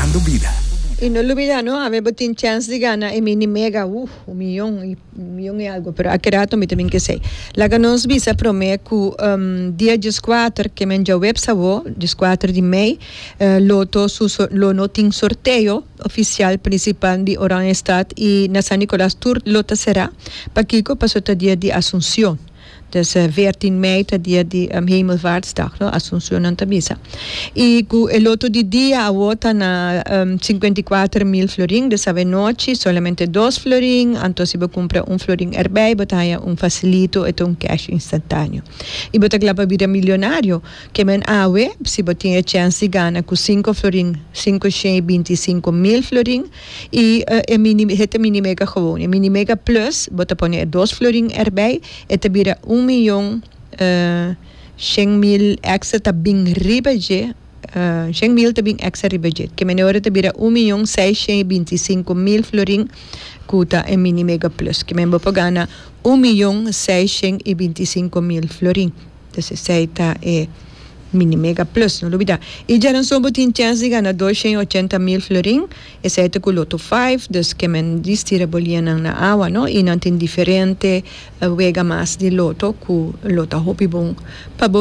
Ganando Vida. Y no lo olvida, ¿no? A ver, botín chance de ganar en mini mega, un millón y algo, pero a que rato me también que sei. La ganos visa promete que dia 14 que men já web savo, 14 de mei, loto lo notin sorteio oficial principal de Orange Stad e na San Nicolás Tour lota será para Kiko passou o dia de Assunção. Dus 14 mei, het dia de Hemelvaartsdag, no? Assunción en Tabisa. Y el otro día avota na 54.000 florin, de sabe noche, solamente 2 florin, entonces si compra un florin erbij, botaya un facilito et un cash instantáneo. Y bota clapa vida millonario, que men awe, si botinha chance gana con 5 florin, 525.000 florin, y het mini mega gewoon. Mini mega plus, bota pone 2 florin erbij, et bira 1.100.000 extra tabing ribaje 100.000 tabing extra ribaje que menor tabira 1.625.000 florin kuta en mini mega plus que membo pagana 1.625.000 florin entonces seita mini mega plus, no lo olvida. Y ya no son botín chance de ganar 280.000 florin, ese es el loto 5, dus que men distira boliana na agua, ¿no? Y no tiene diferente, wega más de loto, que loto hopi bon, pa